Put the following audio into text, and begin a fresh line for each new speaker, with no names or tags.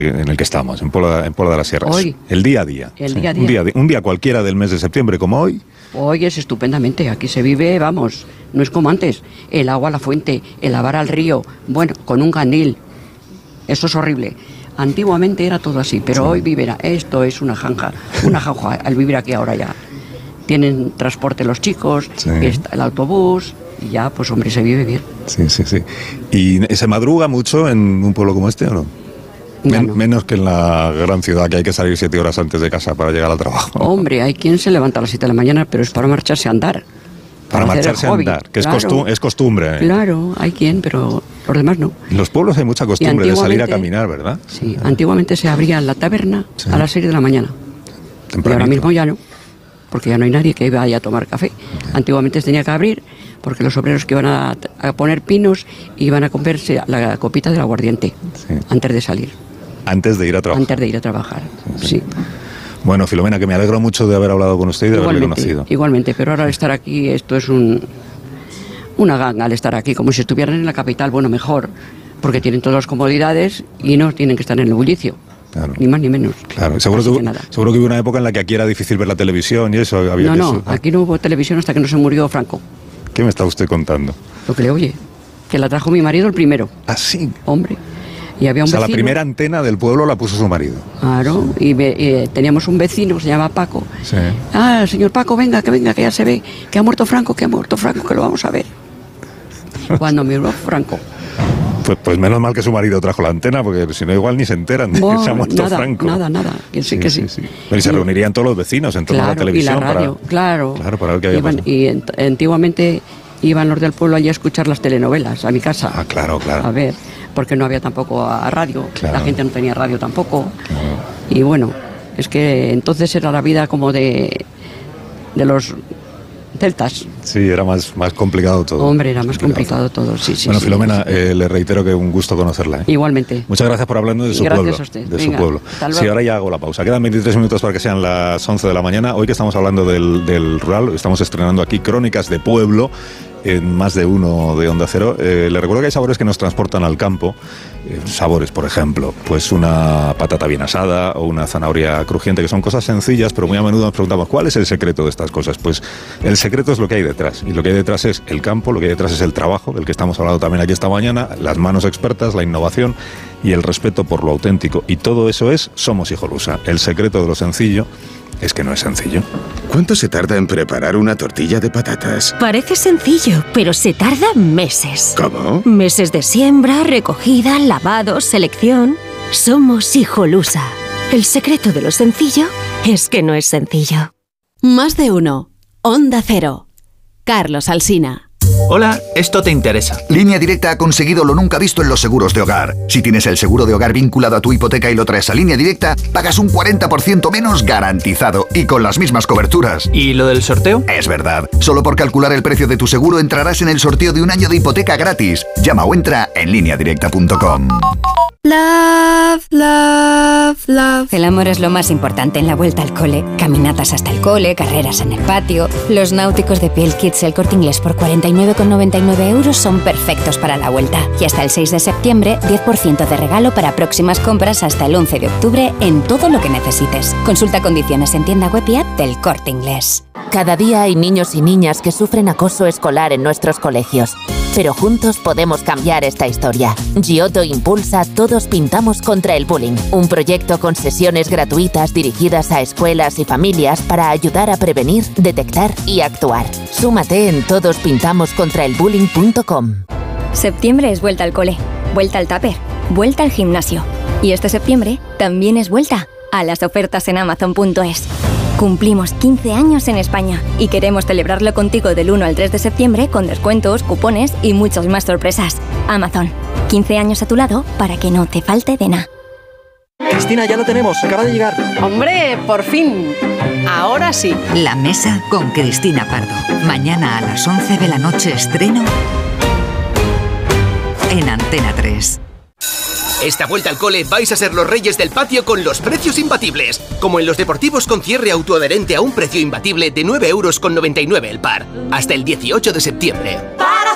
en el que estamos, en Puebla de las Sierras.
Hoy.
El día a día.
El día a día.
Un día cualquiera del mes de septiembre, como hoy.
Hoy es estupendamente, aquí se vive, vamos, no es como antes. El agua a la fuente, el lavar al río, bueno, con un candil. Eso es horrible. Antiguamente era todo así, pero hoy vivir, esto es una jauja al vivir aquí ahora ya. Tienen transporte los chicos, está el autobús, y ya, pues hombre, se vive bien.
Sí. ¿Y se madruga mucho en un pueblo como este o no?
No.
Menos que en la gran ciudad, que hay que salir 7 horas antes de casa para llegar al trabajo.
Hombre, hay quien se levanta a las 7 de la mañana, pero es para marcharse a andar.
Para marcharse a andar, que claro, es costumbre.
Claro, hay quien, pero los demás no.
En los pueblos hay mucha costumbre de salir a caminar, ¿verdad?
Sí, antiguamente se abría la taberna a las 6 de la mañana. Y ahora mismo ya no, porque ya no hay nadie que vaya a tomar café. Antiguamente se tenía que abrir, porque los obreros que iban a poner pinos iban a comerse la copita del aguardiente antes de salir.
Antes de ir a trabajar.
Antes de ir a trabajar, sí.
Bueno, Filomena, que me alegro mucho de haber hablado con usted y de haberle conocido.
Igualmente, pero ahora al estar aquí, esto es una ganga al estar aquí, como si estuvieran en la capital, bueno, mejor, porque tienen todas las comodidades y no tienen que estar en el bullicio. Claro. Ni más ni menos.
Claro, seguro que hubo una época en la que aquí era difícil ver la televisión y eso.
Aquí no hubo televisión hasta que no se murió Franco.
¿Qué me está usted contando?
Lo que le oye, que la trajo mi marido el primero.
¿Ah, sí?
Hombre. Y había un vecino.
La primera antena del pueblo la puso su marido.
Claro, y teníamos un vecino, se llama Paco.
Sí.
Ah, señor Paco, venga, que ya se ve, que ha muerto Franco, que lo vamos a ver. Cuando miró Franco.
Pues menos mal que su marido trajo la antena, porque si no igual ni se enteran de que se ha muerto Franco.
Nada, que sí.
Pero y se reunirían todos los vecinos en torno a la televisión.
Y la radio, claro,
para ver qué había pasado.
Y antiguamente iban los del pueblo allí a escuchar las telenovelas, a mi casa.
Ah, claro.
A ver, porque no había tampoco a radio, la gente no tenía radio tampoco.
Claro.
Y bueno, es que entonces era la vida como de los celtas.
Sí, era más complicado todo.
Hombre, era más complicado todo, sí.
Bueno, Filomena, le reitero que un gusto conocerla.
Igualmente.
Muchas gracias por hablarnos de su pueblo.
Gracias a usted.
De su pueblo. Sí, ahora ya hago la pausa. Quedan 23 minutos para que sean las 11 de la mañana. Hoy que estamos hablando del rural, estamos estrenando aquí Crónicas de Pueblo, en más de uno de Onda Cero. Le recuerdo que hay sabores que nos transportan al campo. Sabores, por ejemplo, pues una patata bien asada o una zanahoria crujiente, que son cosas sencillas, pero muy a menudo nos preguntamos ¿cuál es el secreto de estas cosas? Pues el secreto es lo que hay detrás, y lo que hay detrás es el campo, lo que hay detrás es el trabajo, del que estamos hablando también aquí esta mañana, las manos expertas, la innovación y el respeto por lo auténtico, y todo eso es Somos Hijolusa. El secreto de lo sencillo es que no es sencillo.
¿Cuánto se tarda en preparar una tortilla de patatas?
Parece sencillo, pero se tarda meses.
¿Cómo?
Meses de siembra, recogida, lavado, selección. Somos Hijolusa. El secreto de lo sencillo es que no es sencillo.
Más de uno. Onda Cero. Carlos Alsina.
Hola, esto te interesa.
Línea Directa ha conseguido lo nunca visto en los seguros de hogar. Si tienes el seguro de hogar vinculado a tu hipoteca y lo traes a Línea Directa, pagas un 40% menos garantizado y con las mismas coberturas.
¿Y lo del sorteo?
Es verdad. Solo por calcular el precio de tu seguro entrarás en el sorteo de un año de hipoteca gratis. Llama o entra en lineadirecta.com.
Love, love, love.
El amor es lo más importante en la vuelta al cole. Caminatas hasta el cole, carreras en el patio. Los náuticos de Piel Kids El Corte Inglés por 49,99 € son perfectos para la vuelta. Y hasta el 6 de septiembre, 10% de regalo para próximas compras hasta el 11 de octubre en todo lo que necesites. Consulta condiciones en tienda web y app del Corte Inglés.
Cada día hay niños y niñas que sufren acoso escolar en nuestros colegios. Pero juntos podemos cambiar esta historia. Giotto impulsa Todos Pintamos contra el Bullying, un proyecto con sesiones gratuitas dirigidas a escuelas y familias para ayudar a prevenir, detectar y actuar. Súmate en todospintamoscontraelbullying.com.
Septiembre es vuelta al cole, vuelta al tupper, vuelta al gimnasio. Y este septiembre también es vuelta a las ofertas en Amazon.es. Cumplimos 15 años en España y queremos celebrarlo contigo del 1 al 3 de septiembre con descuentos, cupones y muchas más sorpresas. Amazon, 15 años a tu lado para que no te falte de nada.
Cristina, ya lo tenemos, acaba de llegar.
¡Hombre, por fin! Ahora sí.
La Mesa con Cristina Pardo. Mañana a las 11 de la noche estreno en Antena 3.
Esta vuelta al cole vais a ser los reyes del patio con los precios imbatibles. Como en los deportivos con cierre autoadherente a un precio imbatible de 9,99 € el par. Hasta el 18 de septiembre.
Para